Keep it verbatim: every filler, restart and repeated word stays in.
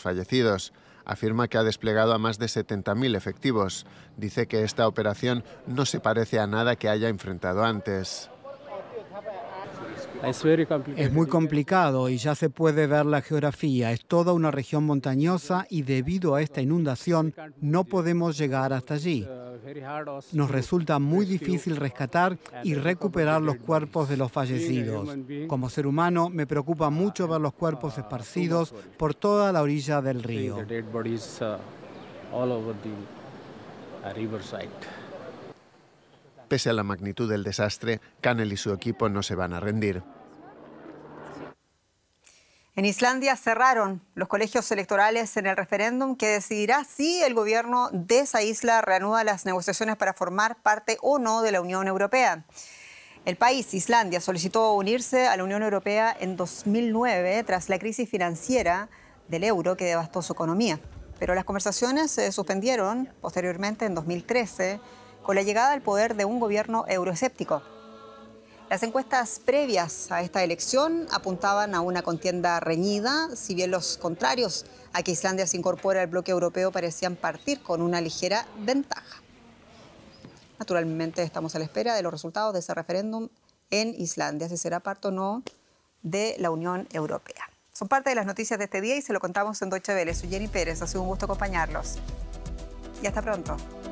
fallecidos. Afirma que ha desplegado a más de setenta mil efectivos. Dice que esta operación no se parece a nada que haya enfrentado antes. Es muy complicado y ya se puede ver la geografía. Es toda una región montañosa y debido a esta inundación no podemos llegar hasta allí. Nos resulta muy difícil rescatar y recuperar los cuerpos de los fallecidos. Como ser humano me preocupa mucho ver los cuerpos esparcidos por toda la orilla del río. Pese a la magnitud del desastre, Canel y su equipo no se van a rendir. En Islandia cerraron los colegios electorales en el referéndum que decidirá si el gobierno de esa isla reanuda las negociaciones para formar parte o no de la Unión Europea. El país, Islandia, solicitó unirse a la Unión Europea en dos mil nueve tras la crisis financiera del euro que devastó su economía. Pero las conversaciones se suspendieron posteriormente en dos mil trece con la llegada al poder de un gobierno euroescéptico. Las encuestas previas a esta elección apuntaban a una contienda reñida, si bien los contrarios a que Islandia se incorpore al bloque europeo parecían partir con una ligera ventaja. Naturalmente estamos a la espera de los resultados de ese referéndum en Islandia, si será parte o no de la Unión Europea. Son parte de las noticias de este día y se lo contamos en Deutsche Welle. Soy Jenny Pérez, ha sido un gusto acompañarlos. Y hasta pronto.